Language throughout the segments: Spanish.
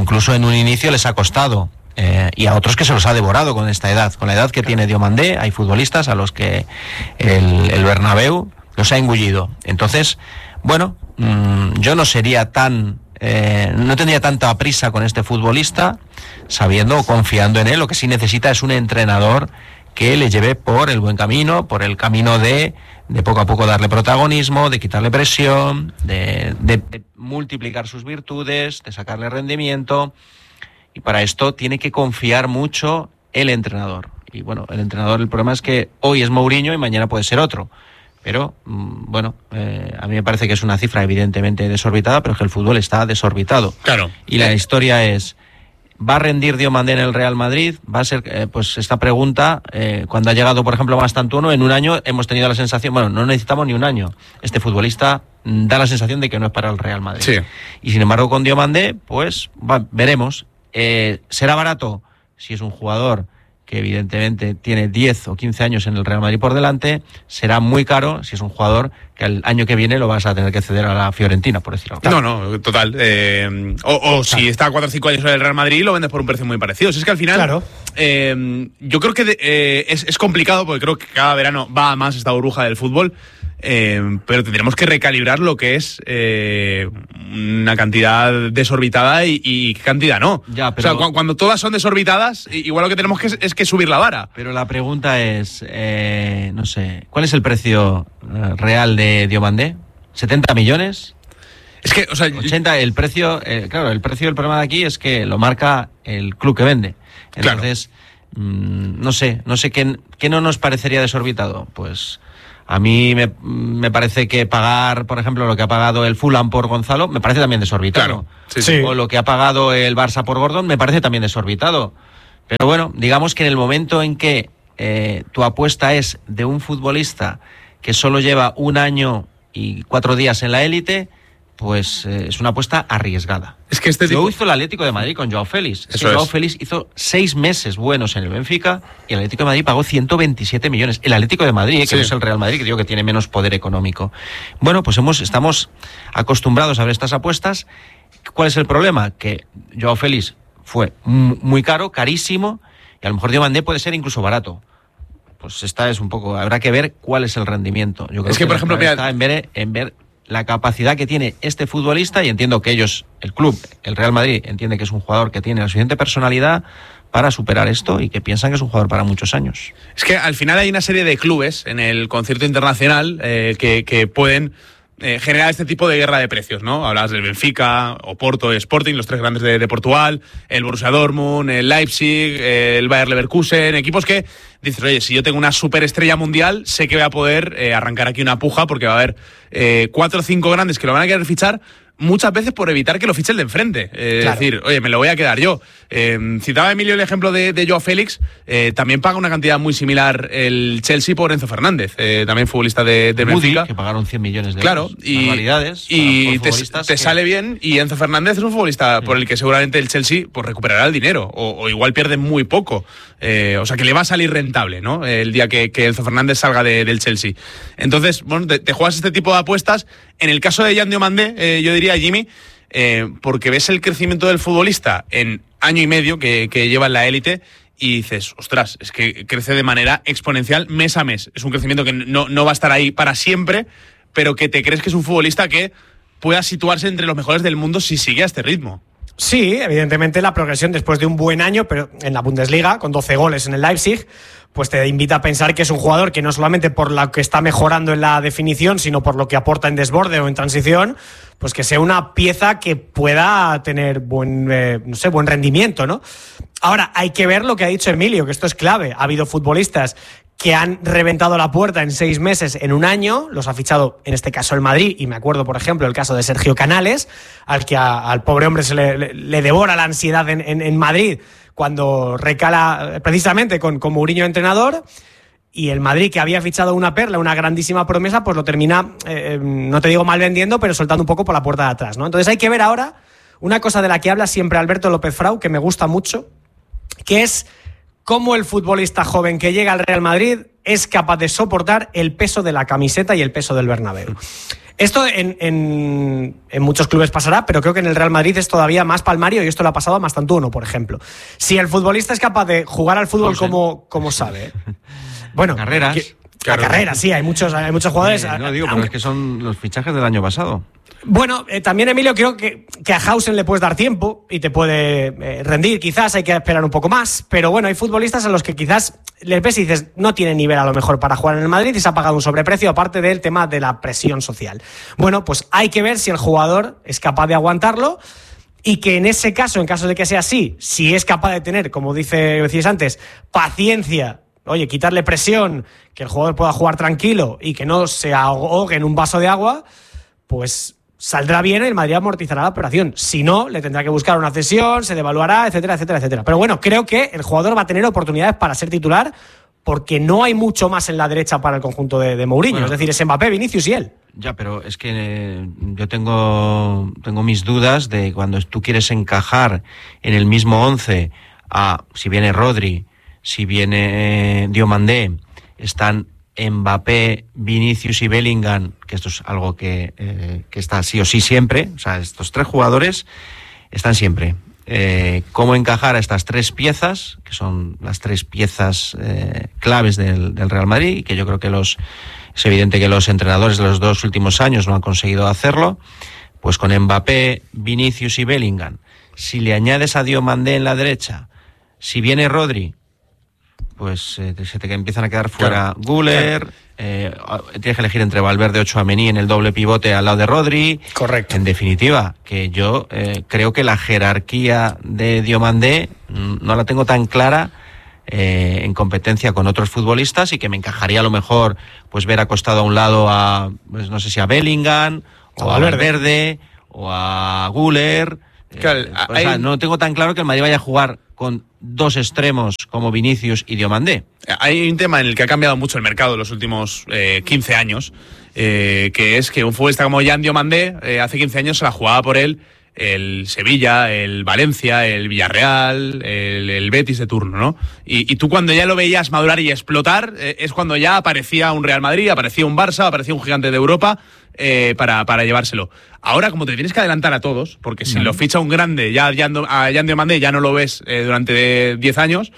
incluso en un inicio les ha costado. Y a otros que se los ha devorado con esta edad. Con la edad que tiene Diomandé, hay futbolistas a los que el Bernabéu los ha engullido. Entonces, bueno, yo no sería no tendría tanta prisa con este futbolista, sabiendo o confiando en él. Lo que sí necesita es un entrenador que le lleve por el buen camino, por el camino de poco a poco darle protagonismo, de quitarle presión, de multiplicar sus virtudes, de sacarle rendimiento. Y para esto tiene que confiar mucho el entrenador. Y bueno, el problema es que hoy es Mourinho y mañana puede ser otro. Pero, bueno, a mí me parece que es una cifra evidentemente desorbitada, pero es que el fútbol está desorbitado. Claro. Y la historia es, ¿va a rendir Diomandé en el Real Madrid? Va a ser, pues esta pregunta, cuando ha llegado, por ejemplo, Mastantuono, en un año hemos tenido la sensación, bueno, no necesitamos ni un año. Este futbolista da la sensación de que no es para el Real Madrid. Sí. Y sin embargo, con Diomandé, pues veremos. ¿Será barato? Si es un jugador que evidentemente tiene 10 o 15 años en el Real Madrid por delante. Será muy caro si es un jugador que el año que viene lo vas a tener que ceder a la Fiorentina, por decirlo. No, total. O si está 4 o 5 años en el Real Madrid, lo vendes por un precio muy parecido. Si es que al final, claro. Yo creo que es complicado, porque creo que cada verano va a más esta burbuja del fútbol. Pero tendremos que recalibrar lo que es una cantidad desorbitada y qué cantidad no. Ya, pero, o sea, cuando todas son desorbitada, igual lo que tenemos es que subir la vara. Pero la pregunta es, no sé, ¿cuál es el precio real de Diomandé? ¿70 millones? Es que, o sea, 80, el precio, claro, el precio del problema de aquí es que lo marca el club que vende. Entonces, no sé ¿qué no nos parecería desorbitado? Pues a mí me parece que pagar, por ejemplo, lo que ha pagado el Fulham por Gonzalo, me parece también desorbitado. Claro, sí. O lo que ha pagado el Barça por Gordon, me parece también desorbitado. Pero bueno, digamos que en el momento en que tu apuesta es de un futbolista que solo lleva 1 año y 4 días en la élite, pues es una apuesta arriesgada. Es que Lo hizo el Atlético de Madrid con Joao Félix. Joao Félix hizo 6 meses buenos en el Benfica y el Atlético de Madrid pagó 127 millones. El Atlético de Madrid, que no es el Real Madrid, que digo que tiene menos poder económico. Bueno, pues estamos acostumbrados a ver estas apuestas. ¿Cuál es el problema? Que Joao Félix fue muy caro, carísimo, y a lo mejor Diomandé puede ser incluso barato. Pues esta es un poco, habrá que ver cuál es el rendimiento. Yo creo que por ejemplo, está en ver la capacidad que tiene este futbolista, y entiendo que ellos, el club, el Real Madrid, entiende que es un jugador que tiene la suficiente personalidad para superar esto y que piensan que es un jugador para muchos años. Es que al final hay una serie de clubes en el concierto internacional que pueden generar este tipo de guerra de precios, ¿no? Hablabas del Benfica, Oporto, Sporting, los 3 grandes de Portugal, el Borussia Dortmund, el Leipzig, el Bayer Leverkusen, equipos que dices, oye, si yo tengo una superestrella mundial, sé que voy a poder arrancar aquí una puja, porque va a haber 4 o 5 grandes que lo van a querer fichar, muchas veces por evitar que lo fiche el de enfrente. Claro. Es decir, oye, me lo voy a quedar yo. Citaba Emilio el ejemplo de Joao Félix. También paga una cantidad muy similar el Chelsea por Enzo Fernández, también futbolista de Benfica. Que pagaron 100 millones de euros. Y te sale bien, y Enzo Fernández es un futbolista por el que seguramente el Chelsea pues recuperará el dinero, o igual pierde muy poco. O sea, que le va a salir rentable, ¿no? El día que Enzo Fernández salga del Chelsea. Entonces, bueno, te juegas este tipo de apuestas. En el caso de Yan Diomandé, yo diría, Jimmy, porque ves el crecimiento del futbolista en año y medio que lleva en la élite, y dices, ostras, es que crece de manera exponencial mes a mes. Es un crecimiento que no va a estar ahí para siempre, pero que te crees que es un futbolista que pueda situarse entre los mejores del mundo si sigue a este ritmo. Sí, evidentemente la progresión después de un buen año, pero en la Bundesliga, con 12 goles en el Leipzig, pues te invita a pensar que es un jugador que no solamente por lo que está mejorando en la definición, sino por lo que aporta en desborde o en transición, pues que sea una pieza que pueda tener buen rendimiento, ¿no? Ahora, hay que ver lo que ha dicho Emilio, que esto es clave. Ha habido futbolistas que han reventado la puerta en 6 meses, en 1 año, los ha fichado en este caso el Madrid, y me acuerdo, por ejemplo, el caso de Sergio Canales, al que al pobre hombre se le devora la ansiedad en Madrid cuando recala precisamente con Mourinho entrenador, y el Madrid, que había fichado una perla, una grandísima promesa, pues lo termina, no te digo mal vendiendo, pero soltando un poco por la puerta de atrás, ¿no? Entonces hay que ver ahora una cosa de la que habla siempre Alberto López Frau, que me gusta mucho, que es cómo el futbolista joven que llega al Real Madrid es capaz de soportar el peso de la camiseta y el peso del Bernabéu. Esto en muchos clubes pasará, pero creo que en el Real Madrid es todavía más palmario y esto le ha pasado a Mastantuono, por ejemplo. Si el futbolista es capaz de jugar al fútbol como sabe, bueno, carreras. Carreras, sí, hay muchos jugadores. No digo, pero es que son los fichajes del año pasado. Bueno, también, Emilio, creo que a Hausen le puedes dar tiempo y te puede rendir. Quizás hay que esperar un poco más, pero bueno, hay futbolistas a los que quizás les ves y dices no tiene nivel a lo mejor para jugar en el Madrid y se ha pagado un sobreprecio, aparte del tema de la presión social. Bueno, pues hay que ver si el jugador es capaz de aguantarlo y que en ese caso, en caso de que sea así, si es capaz de tener, como decías antes, paciencia, oye, quitarle presión, que el jugador pueda jugar tranquilo y que no se ahogue en un vaso de agua, pues saldrá bien y el Madrid amortizará la operación. Si no, le tendrá que buscar una cesión, se devaluará, etcétera, etcétera, etcétera. Pero bueno, creo que el jugador va a tener oportunidades para ser titular porque no hay mucho más en la derecha para el conjunto de Mourinho. Bueno, es decir, es Mbappé, Vinicius y él. Ya, pero es que yo tengo mis dudas de cuando tú quieres encajar en el mismo 11 a si viene Rodri, si viene Diomandé, están Mbappé, Vinicius y Bellingham, que esto es algo que está sí o sí siempre, o sea, estos tres jugadores están siempre. ¿Cómo encajar a estas tres piezas, que son las tres piezas claves del Real Madrid, y que yo creo que es evidente que los entrenadores de los dos últimos años no han conseguido hacerlo? Pues con Mbappé, Vinicius y Bellingham. Si le añades a Diomandé en la derecha, si viene Rodri, pues se te empiezan a quedar fuera Güler, tienes que elegir entre Valverde o Tchouaméni en el doble pivote al lado de Rodri. Correcto. En definitiva, que yo creo que la jerarquía de Diomandé no la tengo tan clara en competencia con otros futbolistas y que me encajaría a lo mejor pues ver acostado a un lado a, pues no sé si a Bellingham o a Valverde o a Güler. Claro, o sea, no tengo tan claro que el Madrid vaya a jugar con dos extremos como Vinicius y Diomandé. Hay un tema en el que ha cambiado mucho el mercado en los últimos 15 años, que es que un futbolista como Jan Diomandé hace 15 años se la jugaba por él el Sevilla, el Valencia, el Villarreal, el Betis de turno, ¿no? Y tú cuando ya lo veías madurar y explotar, es cuando ya aparecía un Real Madrid, aparecía un Barça, aparecía un gigante de Europa para llevárselo. Ahora, como te tienes que adelantar a todos, porque si lo ficha un grande, a Jan Diomandé ya no lo ves durante 10 años,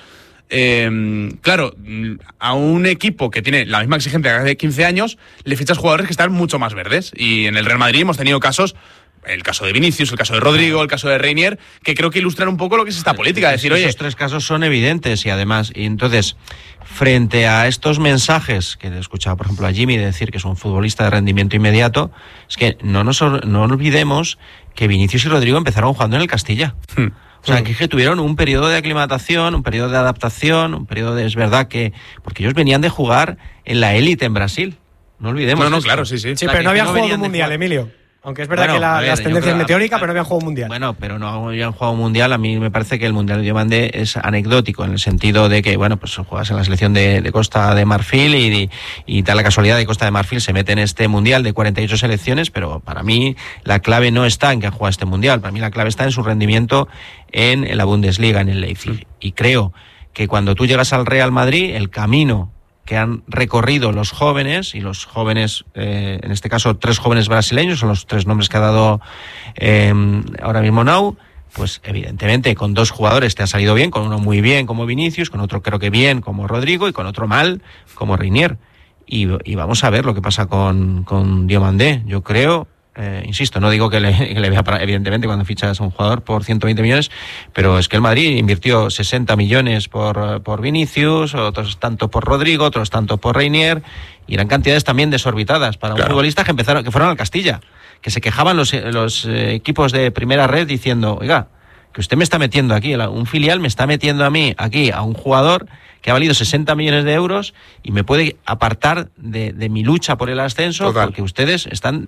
claro, a un equipo que tiene la misma exigencia que hace 15 años, le fichas jugadores que están mucho más verdes. Y en el Real Madrid hemos tenido casos, el caso de Vinicius, el caso de Rodrigo, el caso de Reinier, que creo que ilustran un poco lo que es esta política. Decir, oye, esos tres casos son evidentes y además, y entonces, frente a estos mensajes que he escuchado, por ejemplo, a Jimmy decir que es un futbolista de rendimiento inmediato, es que no olvidemos que Vinicius y Rodrigo empezaron jugando en el Castilla. O sea, que tuvieron un periodo de aclimatación, un periodo de adaptación, un periodo de... Es verdad que... Porque ellos venían de jugar en la élite en Brasil. No olvidemos. No, claro, sí. Sí, pero no habían jugado un mundial, Emilio. Aunque es verdad que las tendencias meteóricas, pero no habían jugado un mundial. Bueno, pero no habían jugado un mundial. A mí me parece que el mundial de Diomandé es anecdótico, en el sentido de que, bueno, pues juegas en la selección de Costa de Marfil y da la casualidad de que Costa de Marfil se mete en este mundial de 48 selecciones, pero para mí la clave no está en que ha jugado este mundial. Para mí la clave está en su rendimiento en la Bundesliga, en el Leipzig. Y creo que cuando tú llegas al Real Madrid, el camino que han recorrido los jóvenes, y los jóvenes, en este caso 3 jóvenes brasileños, son los 3 nombres que ha dado ahora mismo Nau, pues evidentemente con 2 jugadores te ha salido bien, con uno muy bien como Vinicius, con otro creo que bien como Rodrigo y con otro mal como Reinier. Y vamos a ver lo que pasa con Diomandé. Yo creo... insisto, no digo que le vea evidentemente cuando fichas a un jugador por 120 millones, pero es que el Madrid invirtió 60 millones por Vinicius, otros tanto por Rodrigo, otros tanto por Reinier, y eran cantidades también desorbitadas para un futbolista que fueron al Castilla, que se quejaban los equipos de primera red diciendo, oiga, que usted me está metiendo aquí, un filial me está metiendo a mí aquí a un jugador que ha valido 60 millones de euros y me puede apartar de mi lucha por el ascenso. Total. Porque ustedes están,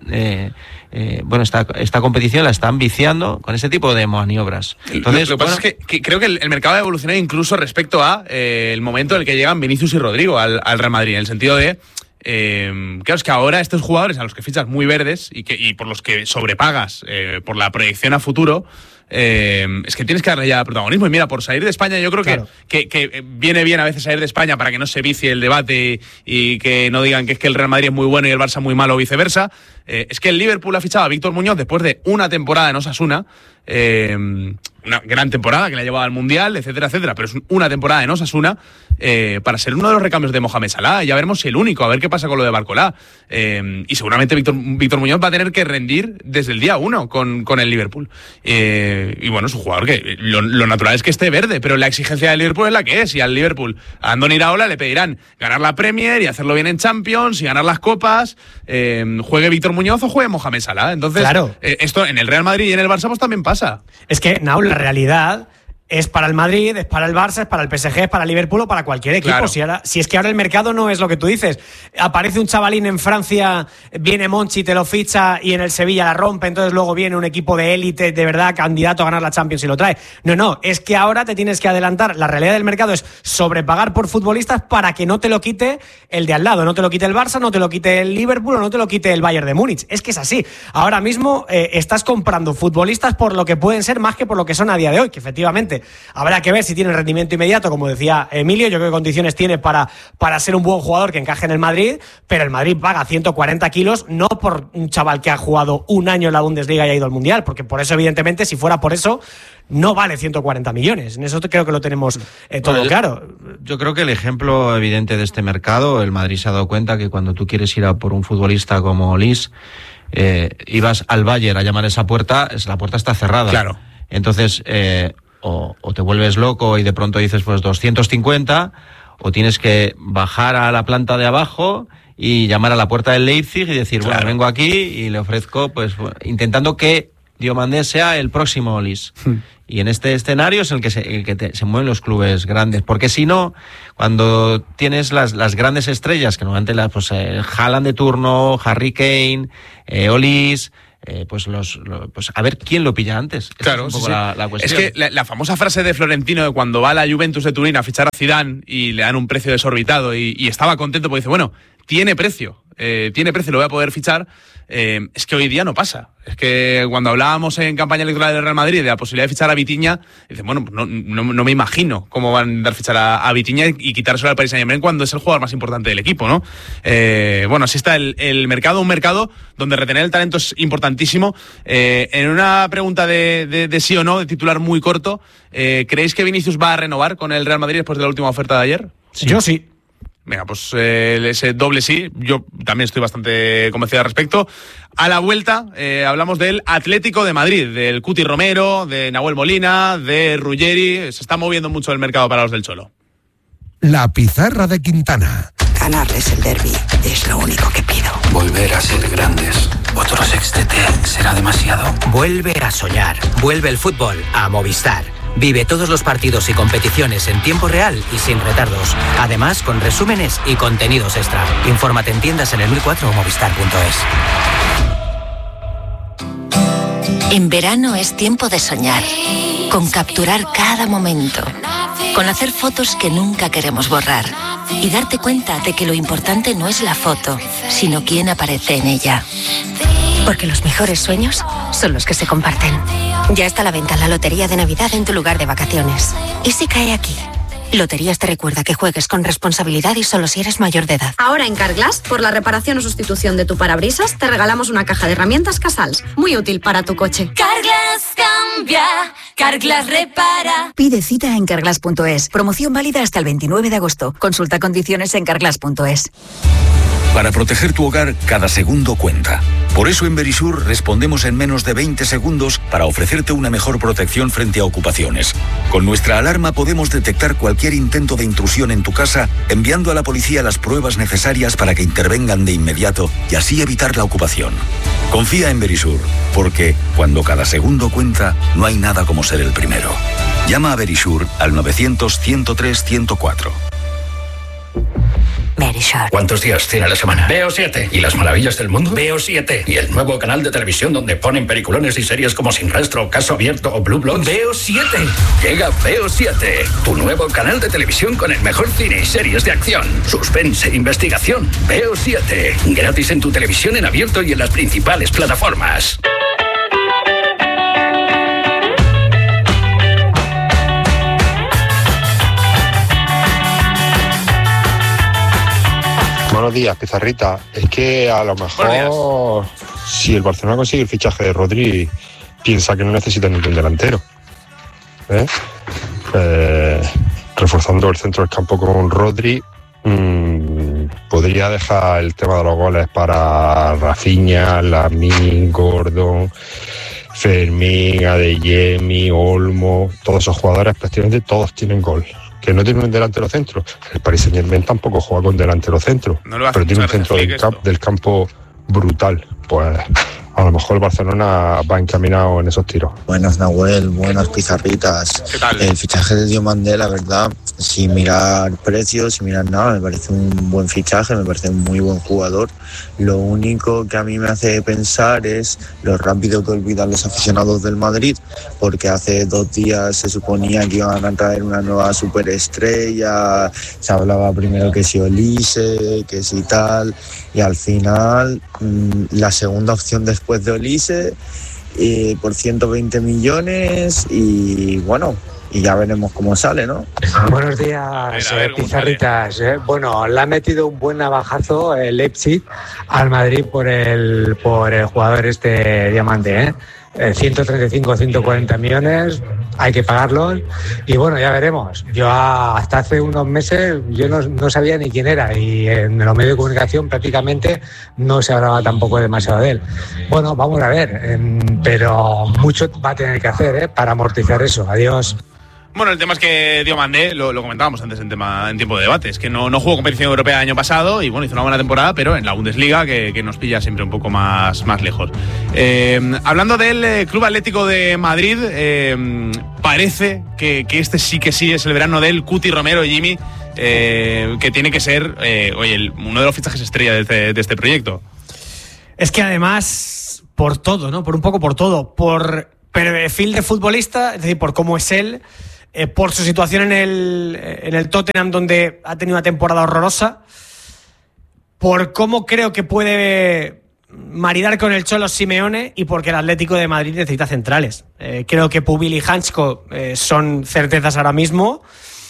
esta competición la están viciando con este tipo de maniobras. Entonces, lo que pasa es que creo que el mercado ha evolucionado incluso respecto a el momento en el que llegan Vinicius y Rodrigo al Real Madrid, en el sentido de Claro, es que ahora estos jugadores a los que fichas muy verdes y por los que sobrepagas por la proyección a futuro, es que tienes que darle ya protagonismo. Y mira, por salir de España, yo creo que viene bien a veces salir de España para que no se vicie el debate y que no digan que es que el Real Madrid es muy bueno y el Barça muy malo o viceversa. Es que el Liverpool ha fichado a Víctor Muñoz después de una temporada en Osasuna, una gran temporada que le ha llevado al Mundial, etcétera, etcétera, pero es una temporada en Osasuna para ser uno de los recambios de Mohamed Salah. Ya veremos si el único, a ver qué pasa con lo de Barcolá. Y seguramente Víctor Muñoz va a tener que rendir desde el día 1 con el Liverpool. Y bueno, es un jugador que lo natural es que esté verde, pero la exigencia del Liverpool es la que es. Y al Liverpool, a Andoni Iraola le pedirán ganar la Premier y hacerlo bien en Champions y ganar las copas, juegue Víctor Muñoz o juegue Mohamed Salah. Entonces, claro, esto en el Real Madrid y en el Barça pues también pasa. Es que, Naul, la realidad es para el Madrid, es para el Barça, es para el PSG, es para el Liverpool o para cualquier equipo. Claro. Si es que ahora el mercado no es lo que tú dices. Aparece un chavalín en Francia, viene Monchi, te lo ficha y en el Sevilla la rompe, entonces luego viene un equipo de élite, de verdad, candidato a ganar la Champions y lo trae. No, es que ahora te tienes que adelantar. La realidad del mercado es sobrepagar por futbolistas para que no te lo quite el de al lado, no te lo quite el Barça, no te lo quite el Liverpool o no te lo quite el Bayern de Múnich. Es que es así. Ahora mismo estás comprando futbolistas por lo que pueden ser más que por lo que son a día de hoy, que efectivamente habrá que ver si tiene rendimiento inmediato, como decía Emilio. Yo creo que condiciones tiene para ser un buen jugador que encaje en el Madrid, pero el Madrid paga 140 kilos no por un chaval que ha jugado un año en la Bundesliga y ha ido al Mundial, porque por eso, evidentemente, si fuera por eso, no vale 140 millones. En eso creo que lo tenemos todo claro. Yo creo que el ejemplo evidente de este mercado, el Madrid se ha dado cuenta que cuando tú quieres ir a por un futbolista como Lis, ibas al Bayern a llamar a esa puerta, la puerta está cerrada. Claro. Entonces, o te vuelves loco y de pronto dices pues 250, o tienes que bajar a la planta de abajo y llamar a la puerta del Leipzig y decir, claro, bueno, vengo aquí y le ofrezco, pues intentando que Diomandé sea el próximo Lis. Y en este escenario es el que se mueven los clubes grandes, porque si no, cuando tienes las grandes estrellas, que normalmente pues Haaland de turno, Harry Kane, Olis, pues a ver quién lo pilla antes. Claro, es un poco la cuestión. Es que la famosa frase de Florentino de cuando va a la Juventus de Turín a fichar a Zidane y le dan un precio desorbitado y estaba contento porque dice, bueno, tiene precio, lo voy a poder fichar. Es que hoy día no pasa. Es que cuando hablábamos en campaña electoral del Real Madrid de la posibilidad de fichar a Vitinha, dicen, bueno, no me imagino cómo van a dar fichar a Vitinha y quitárselo al Paris Saint-Germain cuando es el jugador más importante del equipo, ¿no? Bueno, así está el mercado, un mercado donde retener el talento es importantísimo. En una pregunta de sí o no, de titular muy corto, ¿creéis que Vinicius va a renovar con el Real Madrid después de la última oferta de ayer? Sí. Yo sí. Venga, pues ese doble sí, yo también estoy bastante convencido al respecto. A la vuelta hablamos del Atlético de Madrid, del Cuti Romero, de Nahuel Molina, de Ruggeri. Se está moviendo mucho el mercado para los del Cholo. La pizarra de Quintana. Ganarles el derbi es lo único que pido. Volver a ser grandes. Otro sextete será demasiado. Vuelve a soñar. Vuelve el fútbol a Movistar. Vive todos los partidos y competiciones en tiempo real y sin retardos. Además, con resúmenes y contenidos extra. Infórmate en tiendas en el 1004 o movistar.es. En verano es tiempo de soñar, con capturar cada momento, con hacer fotos que nunca queremos borrar y darte cuenta de que lo importante no es la foto, sino quién aparece en ella. Porque los mejores sueños son los que se comparten. Ya está a la venta la Lotería de Navidad en tu lugar de vacaciones. ¿Y si cae aquí? Loterías te recuerda que juegues con responsabilidad y solo si eres mayor de edad. Ahora en Carglass, por la reparación o sustitución de tu parabrisas, te regalamos una caja de herramientas Casals, muy útil para tu coche. Carglass cambia, Carglass repara. Pide cita en carglass.es. Promoción válida hasta el 29 de agosto. Consulta condiciones en carglass.es. Para proteger tu hogar, cada segundo cuenta. Por eso en Verisur respondemos en menos de 20 segundos para ofrecerte una mejor protección frente a ocupaciones. Con nuestra alarma podemos detectar cualquier intento de intrusión en tu casa, enviando a la policía las pruebas necesarias para que intervengan de inmediato y así evitar la ocupación. Confía en Verisur, porque cuando cada segundo cuenta, no hay nada como ser el primero. Llama a Verisur al 900 103 104. Very Short. ¿Cuántos días tiene la semana? Veo 7. ¿Y las maravillas del mundo? Veo 7. ¿Y el nuevo canal de televisión donde ponen peliculones y series como Sin Rastro, Caso Abierto o Blue Bloods? Veo 7. Llega Veo 7, tu nuevo canal de televisión con el mejor cine y series de acción, suspense, investigación. Veo 7. Gratis en tu televisión en abierto y en las principales plataformas. Buenos días, Pizarrita. Es que a lo mejor si el Barcelona consigue el fichaje de Rodri, piensa que no necesita ningún delantero. Reforzando el centro del campo con Rodri, podría dejar el tema de los goles para Rafinha, Lamine, Gordon, Fermín, Adeyemi, Olmo. Todos esos jugadores prácticamente todos tienen gol. Que no tiene un delantero centro. El Paris Saint-Germain tampoco juega con delantero centro, pero tiene un centro del campo brutal. Pues a lo mejor el Barcelona va encaminado en esos tiros. Buenas, Nahuel, buenas, Pizarritas. ¿Qué tal? El fichaje de Diomandé, la verdad, sin mirar precios, sin mirar nada, me parece un buen fichaje, me parece un muy buen jugador. Lo único que a mí me hace pensar es lo rápido que olvidan los aficionados del Madrid, porque hace 2 días se suponía que iban a traer una nueva superestrella, se hablaba primero que si Olise, que si tal, y al final la segunda opción después de Olise por 120 millones y bueno, y ya veremos cómo sale, ¿no? Buenos días, Pizarritas. Bueno, le ha metido un buen navajazo el Leipzig al Madrid por el jugador Diamante, 135, 140 millones, hay que pagarlos y bueno, ya veremos. Yo hasta hace unos meses yo no sabía ni quién era y en los medios de comunicación prácticamente no se hablaba tampoco demasiado de él. Bueno, vamos a ver, pero mucho va a tener que hacer para amortizar eso. Adiós. Bueno, el tema es que Diomandé, lo comentábamos antes en tiempo de debate, es que no jugó competición europea el año pasado y bueno, hizo una buena temporada, pero en la Bundesliga que nos pilla siempre un poco más lejos. Hablando del Club Atlético de Madrid, parece que este sí es el verano del Cuti Romero, Jimmy, que tiene que ser uno de los fichajes estrella de este proyecto. Es que además, por todo, ¿no? Por todo, por perfil de futbolista, es decir, por cómo es él, por su situación en el Tottenham, donde ha tenido una temporada horrorosa, por cómo creo que puede maridar con el Cholo Simeone y porque el Atlético de Madrid necesita centrales. Creo que Pubil y Hansko son certezas ahora mismo.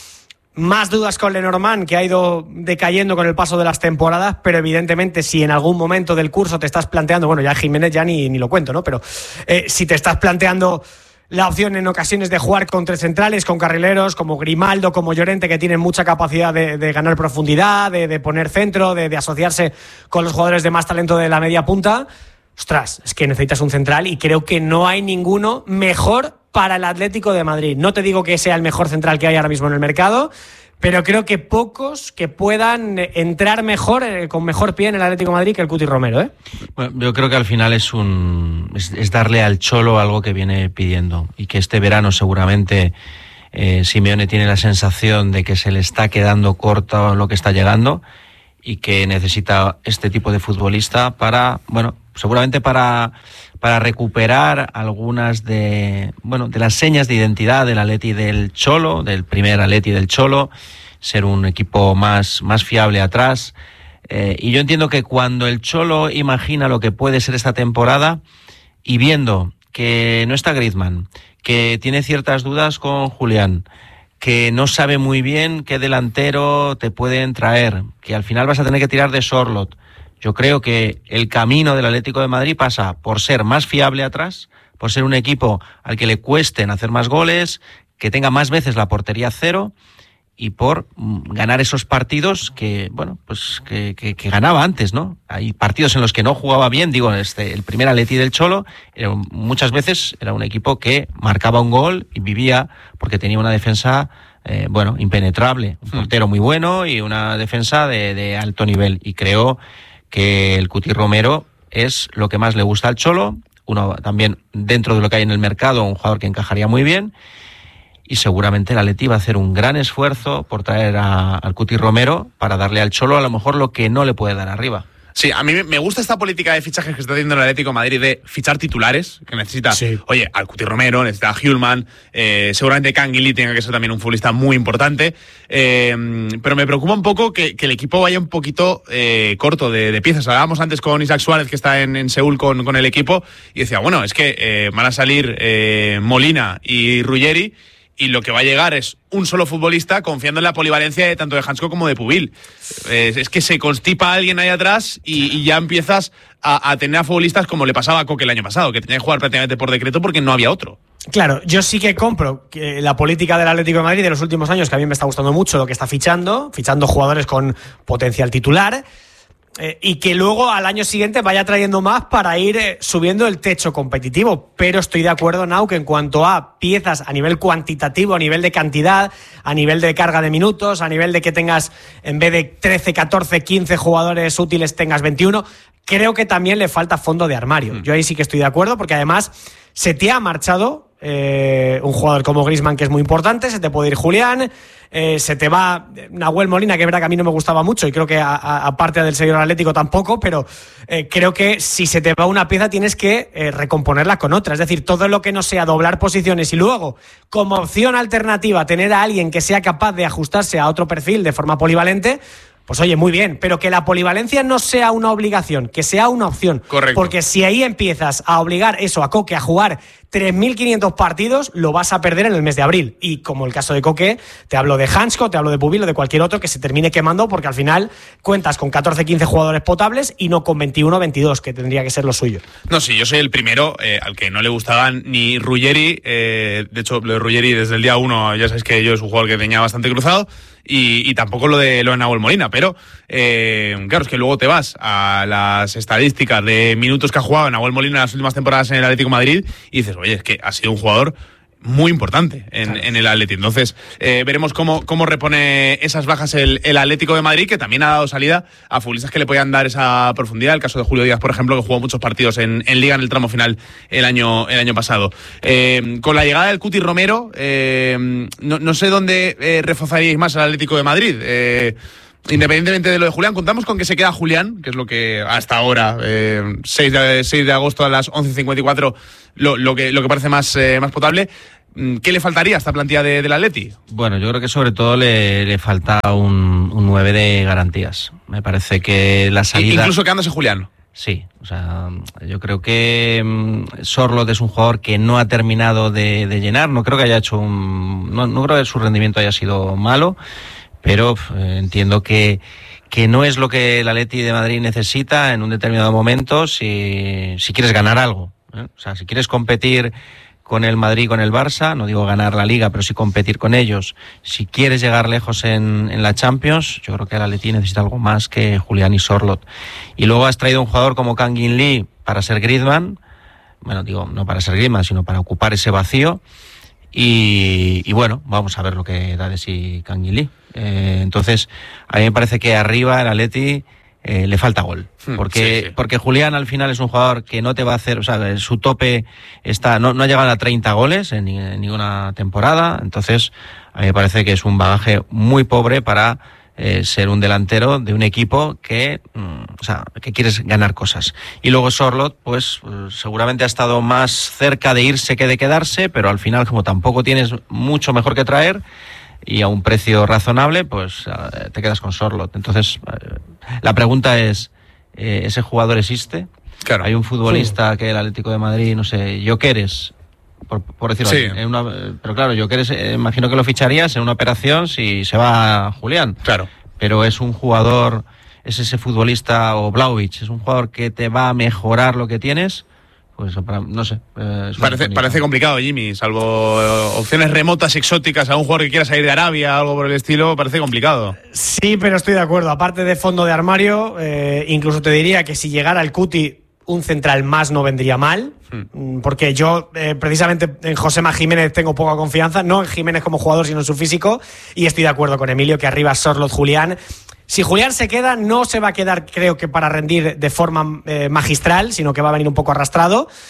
Más dudas con Lenormand, que ha ido decayendo con el paso de las temporadas, pero evidentemente si en algún momento del curso te estás planteando, bueno, ya Jiménez ya ni lo cuento, ¿no? Pero si te estás planteando la opción en ocasiones de jugar con 3 centrales, con carrileros, como Grimaldo, como Llorente, que tienen mucha capacidad de ganar profundidad, de poner centro, de asociarse con los jugadores de más talento de la media punta, ostras, es que necesitas un central y creo que no hay ninguno mejor para el Atlético de Madrid. No te digo que sea el mejor central que hay ahora mismo en el mercado, pero creo que pocos que puedan entrar mejor, con mejor pie en el Atlético de Madrid que el Cuti Romero, Bueno, yo creo que al final es darle al Cholo algo que viene pidiendo y que este verano seguramente Simeone tiene la sensación de que se le está quedando corto lo que está llegando y que necesita este tipo de futbolista para, bueno, seguramente para recuperar algunas de las señas de identidad del Atleti del Cholo, del primer Atleti del Cholo, ser un equipo más fiable atrás. Y yo entiendo que cuando el Cholo imagina lo que puede ser esta temporada y viendo que no está Griezmann, que tiene ciertas dudas con Julián, que no sabe muy bien qué delantero te pueden traer, que al final vas a tener que tirar de Sorloth. Yo creo que el camino del Atlético de Madrid pasa por ser más fiable atrás, por ser un equipo al que le cuesten hacer más goles, que tenga más veces la portería cero y por ganar esos partidos que ganaba antes, ¿no? Hay partidos en los que no jugaba bien, el primer Atleti del Cholo, muchas veces era un equipo que marcaba un gol y vivía porque tenía una defensa impenetrable, un portero muy bueno y una defensa de alto nivel, y creo que el Cuti Romero es lo que más le gusta al Cholo, uno también dentro de lo que hay en el mercado, un jugador que encajaría muy bien. y seguramente el Atleti va a hacer un gran esfuerzo por traer al Cuti Romero para darle al Cholo a lo mejor lo que no le puede dar arriba. Sí, a mí me gusta esta política de fichajes que está haciendo el Atlético de Madrid de fichar titulares, que necesita, oye, al Cuti Romero, necesita a Hjulman, seguramente Canguilí tenga que ser también un futbolista muy importante, pero me preocupa un poco que el equipo vaya un poquito corto de piezas. Hablábamos antes con Isaac Suárez, que está en Seúl con el equipo, y decía, bueno, es que van a salir Molina y Ruggeri, y lo que va a llegar es un solo futbolista confiando en la polivalencia de tanto de Hansko como de Pubil. Es que se constipa alguien ahí atrás y ya empiezas a tener a futbolistas como le pasaba a Coque el año pasado, que tenía que jugar prácticamente por decreto porque no había otro. Claro, yo sí que compro que la política del Atlético de Madrid de los últimos años, que a mí me está gustando mucho lo que está fichando jugadores con potencial titular, y que luego al año siguiente vaya trayendo más para ir subiendo el techo competitivo. Pero estoy de acuerdo, Nau, que en cuanto a piezas a nivel cuantitativo, a nivel de cantidad, a nivel de carga de minutos, a nivel de que tengas, en vez de 13, 14, 15 jugadores útiles, tengas 21, creo que también le falta fondo de armario. Yo ahí sí que estoy de acuerdo, porque además se te ha marchado un jugador como Griezmann, que es muy importante, se te puede ir Julián, se te va Nahuel Molina, que es verdad que a mí no me gustaba mucho y creo que aparte del seguidor atlético tampoco, pero creo que si se te va una pieza tienes que recomponerla con otra. Es decir, todo lo que no sea doblar posiciones y luego, como opción alternativa, tener a alguien que sea capaz de ajustarse a otro perfil de forma polivalente, pues oye, muy bien, pero que la polivalencia no sea una obligación, que sea una opción. Correcto. Porque si ahí empiezas a obligar eso a Coque a jugar 3.500 partidos, lo vas a perder en el mes de abril. Y como el caso de Coque, te hablo de Hansko, te hablo de Pubil o de cualquier otro que se termine quemando, porque al final cuentas con 14, 15 jugadores potables y no con 21, 22, que tendría que ser lo suyo. No, sí, yo soy el primero al que no le gustaban ni Ruggeri. De hecho, lo de Ruggeri desde el día 1, ya sabéis que yo es un jugador que tenía bastante cruzado. Y tampoco lo de Nahuel Molina, pero claro, es que luego te vas a las estadísticas de minutos que ha jugado Nahuel Molina en las últimas temporadas en el Atlético de Madrid y dices, oye, es que ha sido un jugador muy importante en el Atlético. Entonces, veremos cómo repone esas bajas el Atlético de Madrid, que también ha dado salida a futbolistas que le podían dar esa profundidad. El caso de Julio Díaz, por ejemplo, que jugó muchos partidos en Liga en el tramo final el año pasado. Con la llegada del Cuti Romero, no sé dónde reforzaríais más al Atlético de Madrid. Independientemente de lo de Julián, contamos con que se queda Julián, que es lo que hasta ahora, 6 de agosto a las 11:54, lo que parece más potable. ¿Qué le faltaría a esta plantilla del Atleti? Bueno, yo creo que sobre todo le falta un 9 de garantías. Me parece que la salida... Incluso quedándose Julián. Sí, o sea, yo creo que Sorloth es un jugador que no ha terminado de llenar. No creo que haya hecho no creo que su rendimiento haya sido malo, pero entiendo que no es lo que el Atleti de Madrid necesita en un determinado momento si quieres ganar algo, ¿eh? O sea, si quieres competir con el Madrid y con el Barça, no digo ganar la Liga, pero sí competir con ellos, si quieres llegar lejos en la Champions, yo creo que el Atleti necesita algo más que Julián y Sorloth. Y luego has traído un jugador como Kangin Lee para ser Griezmann, bueno, digo, no para ser Griezmann, sino para ocupar ese vacío. Y bueno, vamos a ver lo que da de sí Kangin Lee. Entonces, a mí me parece que arriba el Atleti le falta gol. Porque Julián al final es un jugador que no te va a hacer, o sea, su tope no ha llegado a 30 goles en ninguna temporada. Entonces, a mí me parece que es un bagaje muy pobre para ser un delantero de un equipo que quieres ganar cosas. Y luego Sorloth, pues seguramente ha estado más cerca de irse que de quedarse, pero al final, como tampoco tienes mucho mejor que traer y a un precio razonable, pues te quedas con Sorloth. Entonces, la pregunta es, ¿ese jugador existe? Claro. Hay un futbolista que el Atlético de Madrid, no sé, Gyökeres, por decirlo así, pero claro, Gyökeres, imagino que lo ficharías en una operación si se va Julián. Claro. Pero es un jugador, es ese futbolista, o Vlahovic, es un jugador que te va a mejorar lo que tienes. Pues no sé. Parece complicado, Jimmy, salvo opciones remotas, exóticas, a un jugador que quiera salir de Arabia, algo por el estilo, parece complicado. Sí, pero estoy de acuerdo. Aparte de fondo de armario, incluso te diría que si llegara el Cuti, un central más no vendría mal, porque yo precisamente en Josema Jiménez tengo poca confianza, no en Jiménez como jugador, sino en su físico, y estoy de acuerdo con Emilio que arriba Sorloth, Julián. Si Julián se queda, no se va a quedar, creo que para rendir de forma magistral, sino que va a venir un poco arrastrado.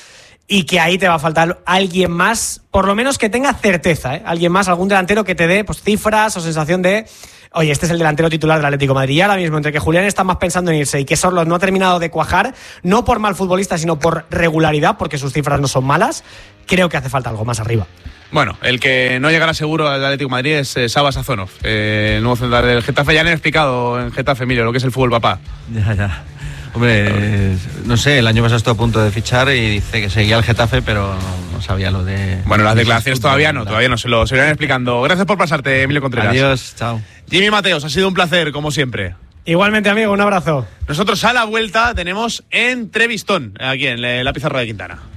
y que ahí te va a faltar alguien más, por lo menos que tenga certeza, alguien más, algún delantero que te dé pues cifras o sensación de, oye, este es el delantero titular del Atlético de Madrid. Y ahora mismo, entre que Julián está más pensando en irse y que Sorloth no ha terminado de cuajar, no por mal futbolista, sino por regularidad, porque sus cifras no son malas, creo que hace falta algo más arriba. Bueno, el que no llegará seguro al Atlético de Madrid es Sava Sazonov, el nuevo central del Getafe. Ya le han explicado en Getafe, Emilio, lo que es el fútbol papá. Ya. Hombre, no sé, el año pasado estuvo a punto de fichar y dice que seguía el Getafe, pero no sabía lo de... Bueno, las declaraciones todavía no, se lo irán explicando. Gracias por pasarte, Emilio Contreras. Adiós, chao. Jimmy Mateos, ha sido un placer, como siempre. Igualmente, amigo, un abrazo. Nosotros a la vuelta tenemos entrevistón aquí en la pizarra de Quintana.